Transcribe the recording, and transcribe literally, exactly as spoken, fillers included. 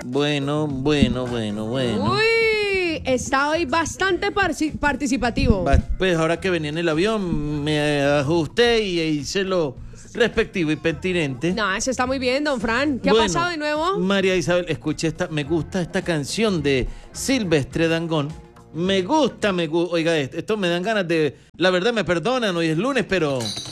Bueno, bueno, bueno, bueno. Uy, está hoy bastante parci- participativo. Va- Pues ahora que venía en el avión, me ajusté y hice lo respectivo y pertinente. No, eso está muy bien, don Fran. ¿Qué Bueno, ha pasado de nuevo? María Isabel, escuché esta, me gusta esta canción de Silvestre Dangond. Me gusta, me gusta. Oiga, esto, esto me dan ganas de. La verdad, me perdonan, hoy es lunes, pero